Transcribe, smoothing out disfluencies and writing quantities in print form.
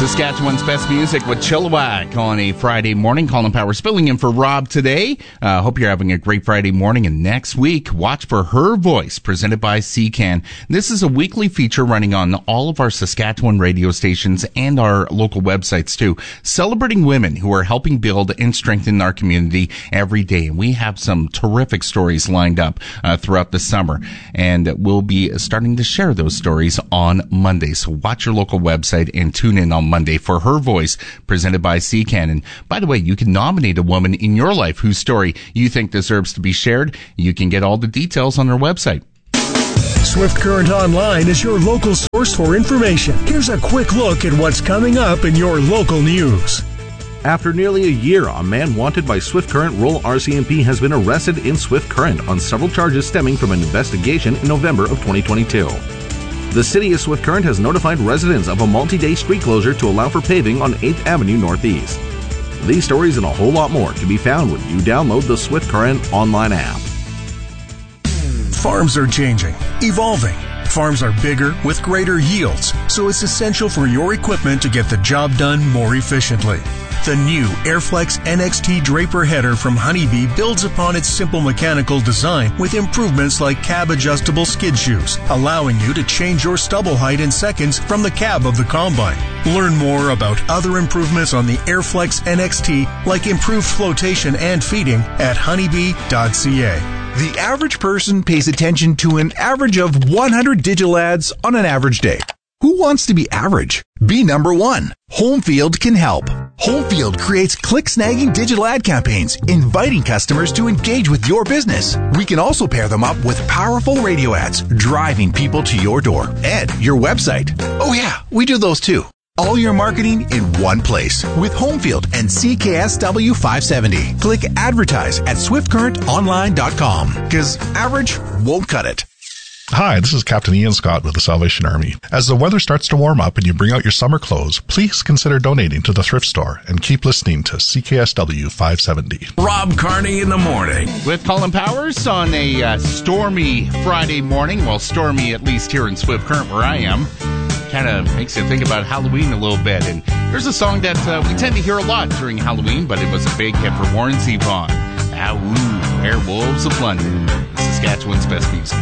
Saskatchewan's best music with Chilliwack on a Friday morning. Colin Powers filling in for Rob today. Hope you're having a great Friday morning. And next week, watch for Her Voice, presented by CCAN. This is a weekly feature running on all of our Saskatchewan radio stations and our local websites too, celebrating women who are helping build and strengthen our community every day. And we have some terrific stories lined up throughout the summer. And we'll be starting to share those stories on Monday. So watch your local website and tune in on Monday for Her Voice, presented by CCAN. And by the way, you can nominate a woman in your life whose story you think deserves to be shared. You can get all the details on their website. Swift Current Online is your local source for information. Here's a quick look at what's coming up in your local news. After nearly a year, a man wanted by Swift Current Rural RCMP has been arrested in Swift Current on several charges stemming from an investigation in November of 2022. The City of Swift Current has notified residents of a multi-day street closure to allow for paving on 8th Avenue Northeast. These stories and a whole lot more can be found when you download the Swift Current online app. Farms are changing, evolving. Farms are bigger with greater yields, so it's essential for your equipment to get the job done more efficiently. The new Airflex NXT Draper header from Honeybee builds upon its simple mechanical design with improvements like cab-adjustable skid shoes, allowing you to change your stubble height in seconds from the cab of the combine. Learn more about other improvements on the Airflex NXT, like improved flotation and feeding, at honeybee.ca. The average person pays attention to an average of 100 digital ads on an average day. Who wants to be average? Be number one. Homefield can help. Homefield creates click-snagging digital ad campaigns, inviting customers to engage with your business. We can also pair them up with powerful radio ads, driving people to your door and your website. Oh yeah, we do those too. All your marketing in one place with Homefield and CKSW 570. Click advertise at swiftcurrentonline.com because average won't cut it. Hi, this is Captain Ian Scott with the Salvation Army. As the weather starts to warm up and you bring out your summer clothes, please consider donating to the thrift store and keep listening to CKSW 570. Rob Carney in the morning. With Colin Powers on a stormy Friday morning. Well, stormy at least here in Swift Current where I am. Kind of makes you think about Halloween a little bit. And here's a song that we tend to hear a lot during Halloween, but it was a big hit for Warren Zevon. Werewolves of London, Saskatchewan's best music.